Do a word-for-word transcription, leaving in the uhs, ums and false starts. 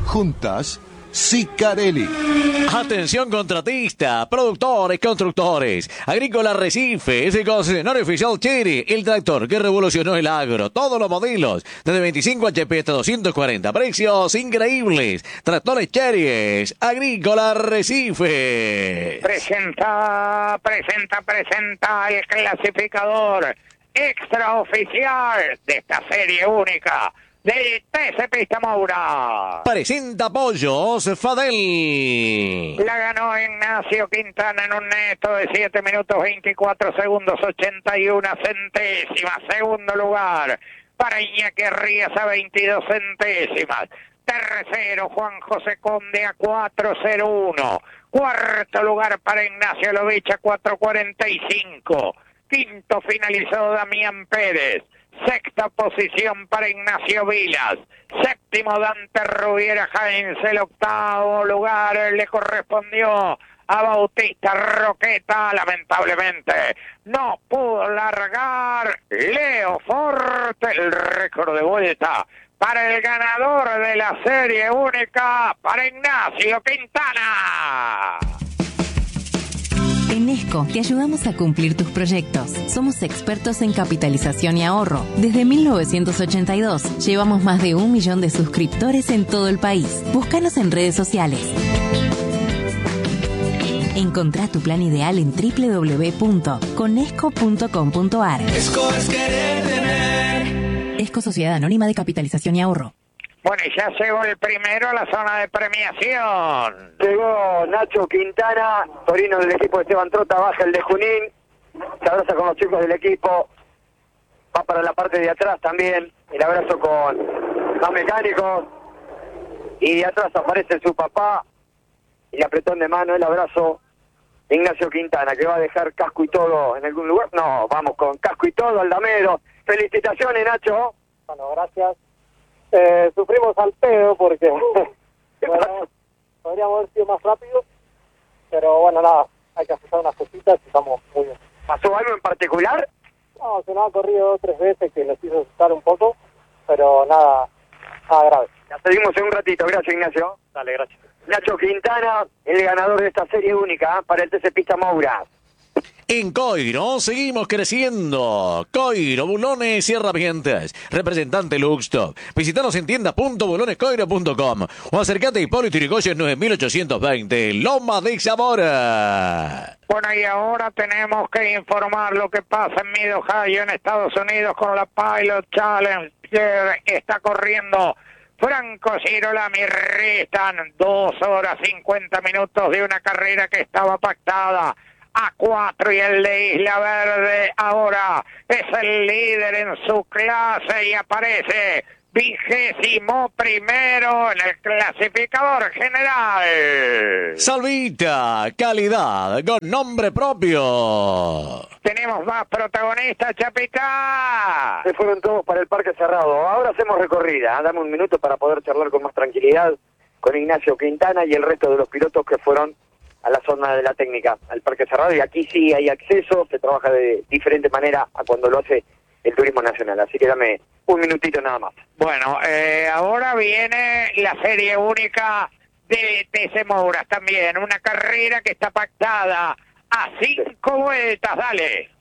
Juntas, Sicarelli. Atención contratista, productores, constructores, Agrícola Arrecifes, el concesionario oficial Chery, el tractor que revolucionó el agro, todos los modelos, desde veinticinco H P hasta doscientos cuarenta, precios increíbles, tractores Chery, Agrícola Arrecifes. Presenta, presenta, presenta el clasificador extraoficial de esta serie única del T C Pista Moura. Presenta Pollos Fadel. La ganó Ignacio Quintana en un neto de siete minutos veinticuatro segundos ochenta y una centésimas. Segundo lugar para Iñaki Rías a veintidós centésimas. Tercero Juan José Conde a cuatro cero uno. Cuarto lugar para Ignacio Lovich a cuatro cuarenta y cinco. Quinto finalizó Damián Pérez. Sexta posición para Ignacio Vilas. Séptimo Dante Rubiera Jaén. El octavo lugar le correspondió a Bautista Roqueta. Lamentablemente no pudo largar Leo Forte. El récord de vuelta para el ganador de la serie única, para Ignacio Quintana. En Nesco te ayudamos a cumplir tus proyectos. Somos expertos en capitalización y ahorro. Desde mil novecientos ochenta y dos llevamos más de un millón de suscriptores en todo el país. Búscanos en redes sociales. Encontrá tu plan ideal en doble u doble u doble u punto conesco punto com punto a r. Esco es querer tener. Esco Sociedad Anónima de Capitalización y Ahorro. Bueno, y ya llegó el primero a la zona de premiación. Llegó Nacho Quintana, Torino del equipo de Esteban Trota, baja el de Junín, se abraza con los chicos del equipo, va para la parte de atrás también, el abrazo con los mecánicos, y de atrás aparece su papá, y apretón de mano, el abrazo de Ignacio Quintana, que va a dejar casco y todo en algún lugar. No, vamos con casco y todo, Aldamero. Felicitaciones, Nacho. Bueno, gracias. Eh, sufrimos al pedo porque bueno, podríamos haber sido más rápido, pero bueno, nada, hay que ajustar unas cositas y estamos muy bien. ¿Pasó algo en particular? No, se nos ha corrido tres veces que nos hizo asustar un poco, pero nada, nada grave. Ya seguimos en un ratito, gracias Ignacio. Dale, gracias. Nacho Quintana, el ganador de esta serie única para el T C Pista Moura. En Coiro seguimos creciendo. Coiro, Bulones, Sierra Vientes. Representante Luxtop. Visítanos en tienda punto bulones coiro punto com o acércate a Hipólito Yrigoyen nueve mil ochocientos veinte, Loma de Zamora. Bueno, y ahora tenemos que informar lo que pasa en Mid Ohio, en Estados Unidos, con la Pilot Challenge. Está corriendo Franco Girolami. Restan dos horas cincuenta minutos de una carrera que estaba pactada a cuatro, y el de Isla Verde ahora es el líder en su clase y aparece vigésimo primero en el clasificador general. Salvita, calidad con nombre propio. Tenemos más protagonistas, Chapita. Se fueron todos para el parque cerrado. Ahora hacemos recorrida. Dame un minuto para poder charlar con más tranquilidad con Ignacio Quintana y el resto de los pilotos que fueron a la zona de la técnica, al parque cerrado, y aquí sí hay acceso, se trabaja de diferente manera a cuando lo hace el Turismo Nacional, así que dame un minutito nada más. Bueno, eh, ahora viene la serie única de T C Mouras también, una carrera que está pactada a cinco vueltas, dale.